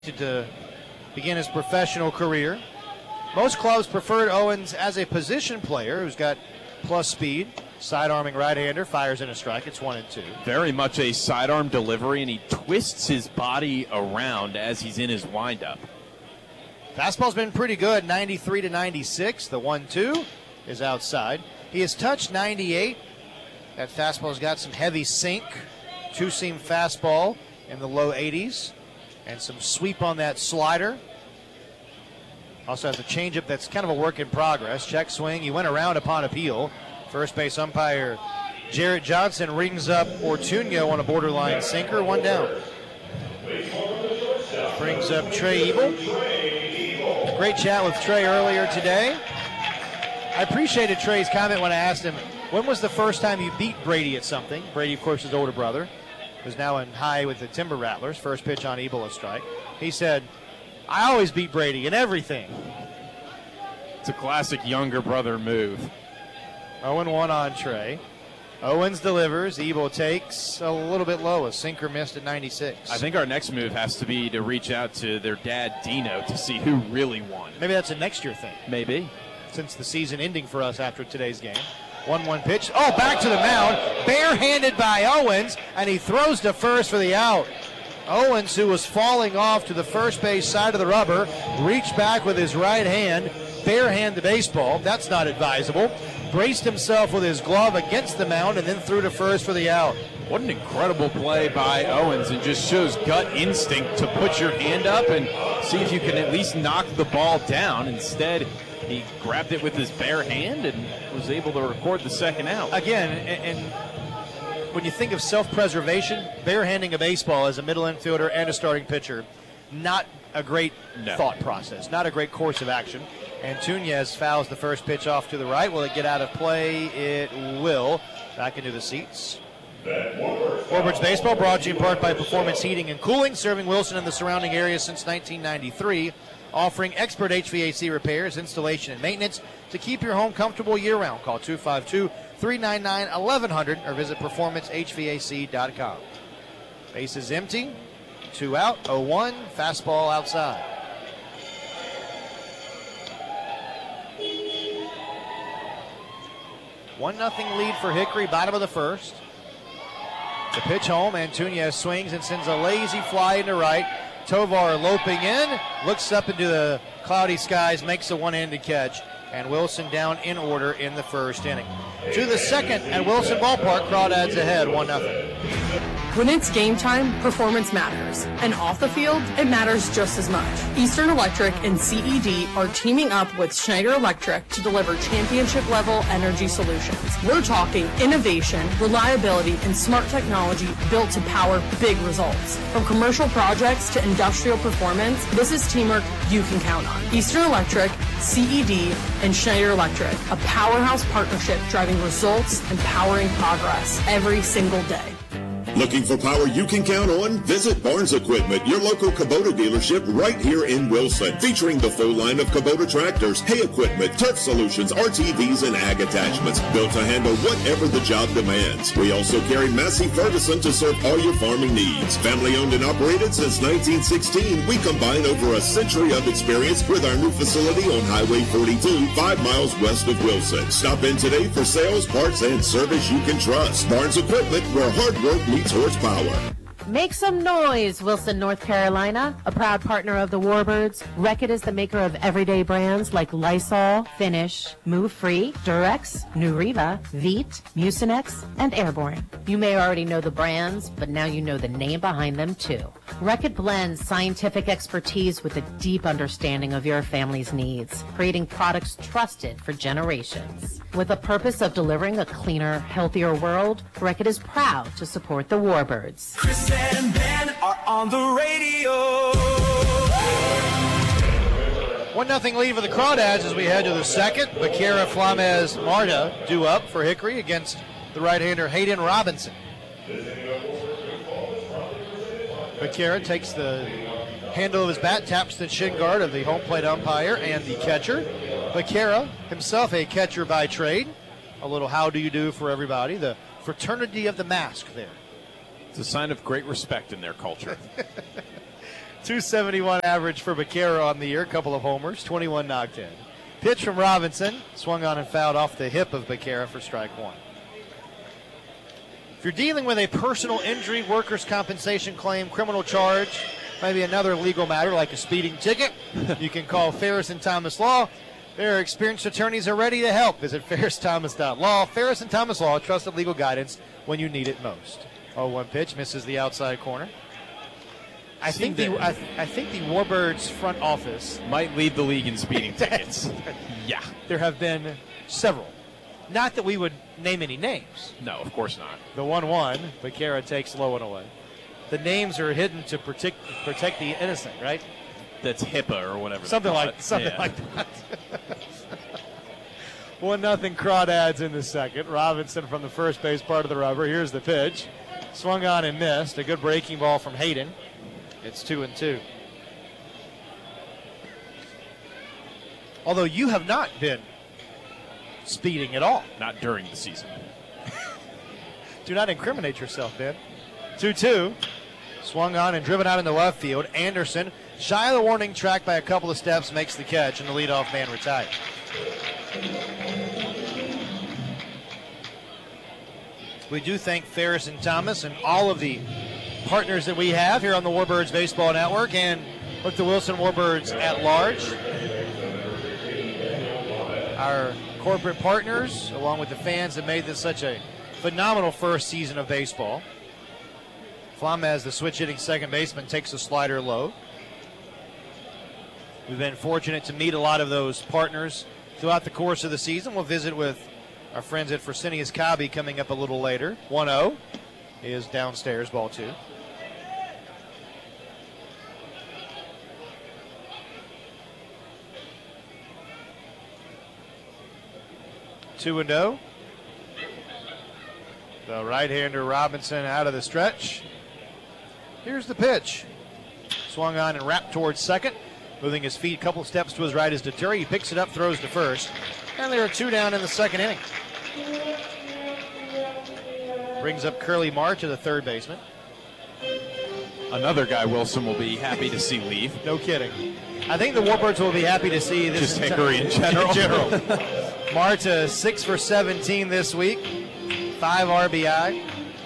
to begin his professional career. Most clubs preferred Owens as a position player who's got plus speed. Side-arming right-hander, fires in a strike. It's 1-2. Very much a sidearm delivery, and he twists his body around as he's in his windup. Fastball's been pretty good, 93 to 96. The 1-2 is outside. He has touched 98. That fastball's got some heavy sink, two-seam fastball in the low 80s, and some sweep on that slider. Also has a changeup that's kind of a work in progress. Check swing. He went around upon appeal. First base umpire Jarrett Johnson rings up Ortuño on a borderline sinker. One down. Brings up Trey Ebel. Great chat with Trey earlier today. I appreciated Trey's comment when I asked him, when was the first time you beat Brady at something? Brady, of course, his older brother, who's now in high with the Timber Rattlers. First pitch on Ebel, a strike. He said, I always beat Brady in everything. It's a classic younger brother move. 0-1 on Trey. Owens delivers. Ebel takes a little bit low. A sinker missed at 96. I think our next move has to be to reach out to their dad, Dino, to see who really won. Maybe that's a next year thing. Maybe. Since the season ending for us after today's game. 1-1 pitch. Oh, back to the mound. Barehanded by Owens, and he throws to first for the out. Owens, who was falling off to the first base side of the rubber, reached back with his right hand, barehand the baseball. That's not advisable. Braced himself with his glove against the mound and then threw to first for the out. What an incredible play by Owens, and just shows gut instinct to put your hand up and see if you can at least knock the ball down. Instead, he grabbed it with his bare hand and was able to record the second out. Again, and when you think of self-preservation, barehanding a baseball as a middle infielder and a starting pitcher, not a great thought process, not a great course of action. And Túñez fouls the first pitch off to the right. Will it get out of play? It will. Back into the seats. Warbirds Baseball brought to you in part by Performance Heating and Cooling, serving Wilson and the surrounding area since 1993, offering expert HVAC repairs, installation, and maintenance to keep your home comfortable year-round. Call 252-399-1100 or visit performancehvac.com. Base is empty. 2 out, 0-1, fastball outside. One nothing lead for Hickory, bottom of the first. The pitch home, and Túñez swings and sends a lazy fly into right. Tovar loping in, looks up into the cloudy skies, makes a one-handed catch, and Wilson down in order in the first inning. To the second at Wilson Ballpark, Crawdads ahead, 1-0. When it's game time, performance matters. And off the field, it matters just as much. Eastern Electric and CED are teaming up with Schneider Electric to deliver championship-level energy solutions. We're talking innovation, reliability, and smart technology built to power big results. From commercial projects to industrial performance, this is teamwork you can count on. Eastern Electric, CED, and Schneider Electric, a powerhouse partnership driving results and powering progress every single day. Looking for power you can count on? Visit Barnes Equipment, your local Kubota dealership right here in Wilson, featuring the full line of Kubota tractors, hay equipment, turf solutions, RTVs, and ag attachments, built to handle whatever the job demands. We also carry Massey Ferguson to serve all your farming needs. Family owned and operated since 1916, we combine over a century of experience with our new facility on Highway 42, 5 miles west of Wilson. Stop in today for sales, parts, and service you can trust. Barnes Equipment, where hard work meets horsepower. Make some noise, Wilson, North Carolina, a proud partner of the Warbirds. Reckitt is the maker of everyday brands like Lysol, Finish, Move Free, Durex, Nuriva, Veet, Mucinex, and Airborne. You may already know the brands, but now you know the name behind them too. Reckitt blends scientific expertise with a deep understanding of your family's needs, creating products trusted for generations. With the purpose of delivering a cleaner, healthier world, Reckitt is proud to support the Warbirds. Chris and Ben are on the radio. 1-0 lead for the Crawdads as we head to the second. Vaquera, Flames, Marta due up for Hickory against the right-hander Hayden Robinson. Vaquera takes the handle of his bat, taps the shin guard of the home plate umpire and the catcher. Vaquera, himself a catcher by trade. A little how do you do for everybody. The fraternity of the mask there. It's a sign of great respect in their culture. .271 average for Becerra on the year. Couple of homers, 21 knocked in. Pitch from Robinson. Swung on and fouled off the hip of Becerra for strike one. If you're dealing with a personal injury, workers' compensation claim, criminal charge, maybe another legal matter like a speeding ticket, you can call Ferris and Thomas Law. Their experienced attorneys are ready to help. Visit ferristhomas.law. Ferris and Thomas Law, trusted legal guidance when you need it most. 0-1 pitch, misses the outside corner. I think the Warbirds front office might lead the league in speeding tickets. Yeah. There have been several. Not that we would name any names. No, of course not. The 1-1, Becerra takes low and away. The names are hidden to protect the innocent, right? That's HIPAA or whatever. Something like that. 1-0 Crawdads in the second. Robinson from the first base part of the rubber. Here's the pitch. Swung on and missed. A good breaking ball from Hayden. It's 2-2. Although you have not been speeding at all. Not during the season. Do not incriminate yourself, Ben. 2-2. Swung on and driven out in the left field. Anderson, shy of the warning track by a couple of steps, makes the catch, and the leadoff man retired. We do thank Ferris and Thomas and all of the partners that we have here on the Warbirds Baseball Network, and look, the Wilson Warbirds at large. Our corporate partners, along with the fans that made this such a phenomenal first season of baseball. Flamez, the switch-hitting second baseman, takes a slider low. We've been fortunate to meet a lot of those partners throughout the course of the season. We'll visit with our friends at Fresenius Kabi coming up a little later. 1-0 is downstairs, ball two. Two and 0. The right-hander Robinson out of the stretch. Here's the pitch. Swung on and wrapped towards second. Moving his feet a couple steps to his right is Detere. He picks it up, throws to first. And there are two down in the second inning. Brings up Curly March, the third baseman. Another guy Wilson will be happy to see leave. No kidding. I think the Warbirds will be happy to see this. Just Hickory in general. Marta 6 for 17 this week. 5 RBI.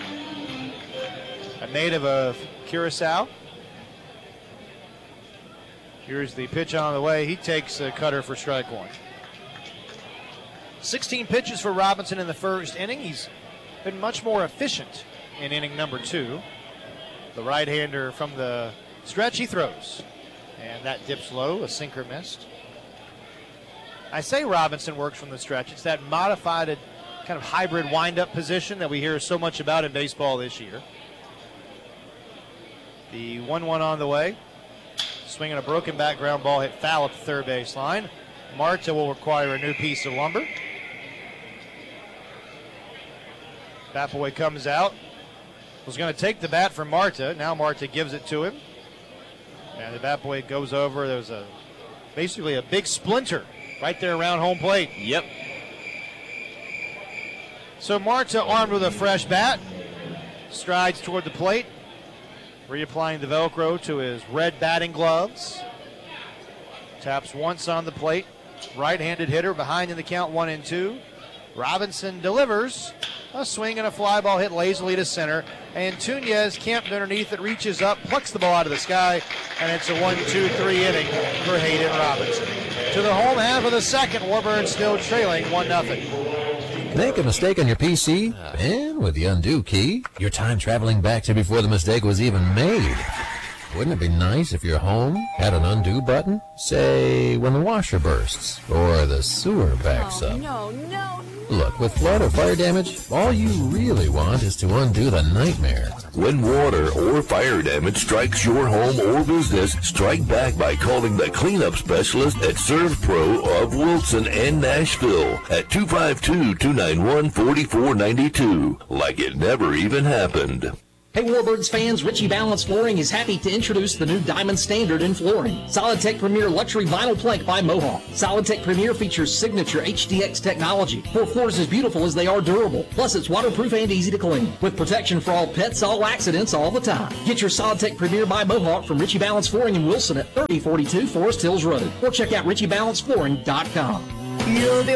A native of Curacao. Here's the pitch on the way. He takes a cutter for strike one. 16 pitches for Robinson in the first inning. He's been much more efficient in inning number 2. The right-hander from the stretch, he throws. And that dips low, a sinker missed. I say Robinson works from the stretch. It's that modified kind of hybrid wind-up position that we hear so much about in baseball this year. The 1-1 on the way. Swinging a broken back ground ball, hit foul at the third base line. Marta will require a new piece of lumber. Bat boy comes out. Was going to take the bat from Marta. Now Marta gives it to him. And the bat boy goes over. There's basically a big splinter right there around home plate. Yep. So Marta, armed with a fresh bat, strides toward the plate, reapplying the Velcro to his red batting gloves. Taps once on the plate. Right-handed hitter behind in the count, 1-2. Robinson delivers a swing and a fly ball hit lazily to center. And Tunez camped underneath it, reaches up, plucks the ball out of the sky, and it's a 1-2-3 inning for Hayden Robinson. To the home half of the second, Warbirds still trailing 1-0. Make a mistake on your PC, and with the undo key, your time traveling back to before the mistake was even made. Wouldn't it be nice if your home had an undo button? Say, when the washer bursts, or the sewer backs up. No. Look, with flood or fire damage, all you really want is to undo the nightmare. When water or fire damage strikes your home or business, strike back by calling the cleanup specialist at ServPro of Wilson and Nashville at 252-291-4492, like it never even happened. Hey Warbirds fans, Ritchie Balance Flooring is happy to introduce the new Diamond Standard in flooring. SolidTech Premier Luxury Vinyl Plank by Mohawk. SolidTech Premier features signature HDX technology for floors as beautiful as they are durable. Plus it's waterproof and easy to clean. With protection for all pets, all accidents, all the time. Get your SolidTech Premier by Mohawk from Ritchie Balance Flooring in Wilson at 3042 Forest Hills Road. Or check out RitchieBalanceFlooring.com. You'll be